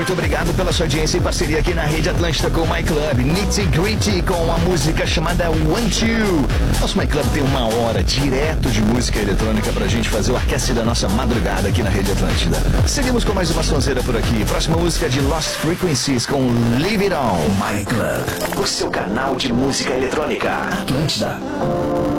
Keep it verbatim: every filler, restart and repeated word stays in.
muito obrigado pela sua audiência e parceria aqui na Rede Atlântida com o My Club. Nitty Gritty com a música chamada Want You. Nosso My Club tem uma hora direto de música eletrônica pra gente fazer o aquece da nossa madrugada aqui na Rede Atlântida. Seguimos com mais uma sonzeira por aqui. Próxima música de Lost Frequencies com Leave It On. My Club, o seu canal de música eletrônica. Atlântida.